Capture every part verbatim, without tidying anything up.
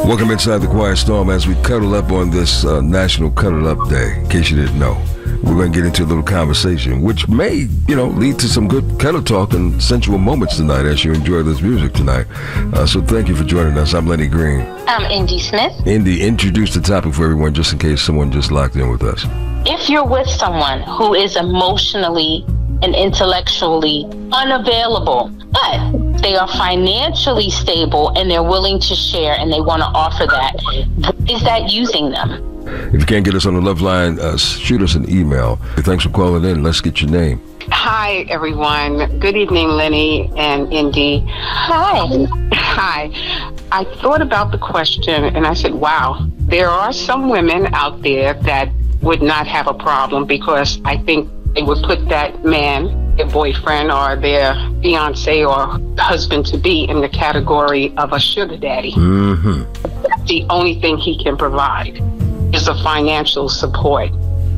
Welcome inside the Quiet Storm as we cuddle up on this uh, National Cuddle Up Day. In case you didn't know, we're going to get into a little conversation, which may, you know, lead to some good cuddle talk and sensual moments tonight as you enjoy this music tonight. Uh, so thank you for joining us. I'm Lenny Green. I'm Indy Smith. Indy, introduce the topic for everyone just in case someone just locked in with us. If you're with someone who is emotionally and intellectually unavailable, but they are financially stable and they're willing to share and they want to offer that, is that using them? If you can't get us on the love line, uh, shoot us an email. Thanks for calling in. Let's get your name. Hi, everyone. Good evening, Lenny and Indy. Hi. Hi. I thought about the question and I said, wow, there are some women out there that would not have a problem because I think they would put that man, their boyfriend or their fiance or husband-to-be in the category of a sugar daddy. Mm-hmm. That's the only thing he can provide is a financial support.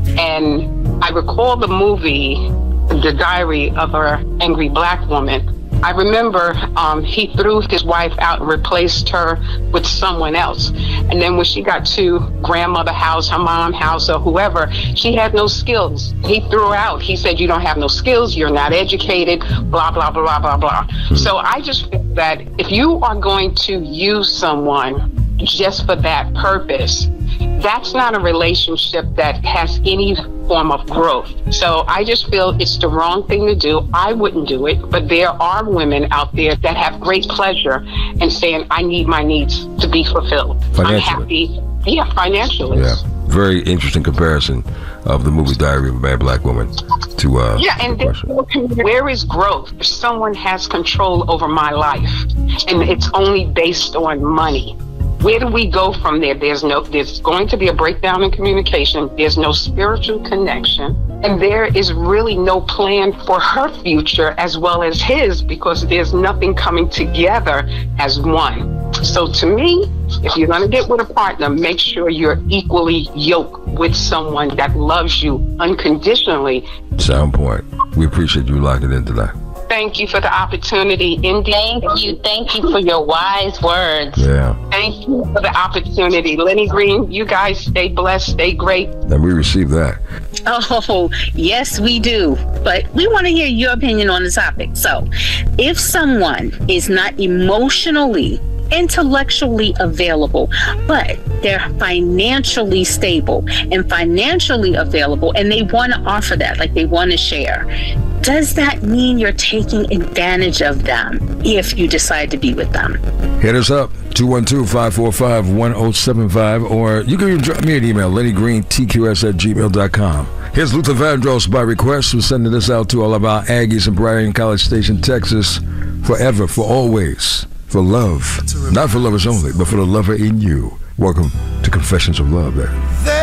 And I recall the movie, The Diary of an Angry Black Woman. I remember um, he threw his wife out and replaced her with someone else. And then when she got to grandmother house, her mom house, or whoever, she had no skills. He threw her out. He said, you don't have no skills, you're not educated, blah, blah, blah, blah, blah. Hmm. So I just feel that if you are going to use someone just for that purpose, that's not a relationship that has any form of growth. So I just feel it's the wrong thing to do. I wouldn't do it, but there are women out there that have great pleasure in saying, I need my needs to be fulfilled. I'm happy. Yeah, financially. Yeah. Very interesting comparison of the movie Diary of a Bad Black Woman to uh yeah, and then, where is growth? If someone has control over my life and it's only based on money, where do we go from there? There's no, there's going to be a breakdown in communication. There's no spiritual connection. And there is really no plan for her future as well as his, because there's nothing coming together as one. So to me, if you're going to get with a partner, make sure you're equally yoked with someone that loves you unconditionally. Sound point. We appreciate you locking in tonight. Thank you for the opportunity, Indy. Thank you. Thank you for your wise words. Yeah. Thank you for the opportunity. Lenny Green, you guys stay blessed, stay great. And we receive that. Oh, yes, we do. But we want to hear your opinion on the topic. So, if someone is not emotionally, intellectually available, but they're financially stable and financially available, and they want to offer that, like they want to share, does that mean you're taking advantage of them if you decide to be with them? Hit us up, two one two, five four five, one oh seven five, or you can even drop me an email, lenny green t q s at gmail dot com. Here's Luther Vandross by request. We're sending this out to all of our Aggies in Bryan College Station, Texas, forever, for always, for love. Not for lovers only, but for the lover in you. Welcome to Confessions of Love, there.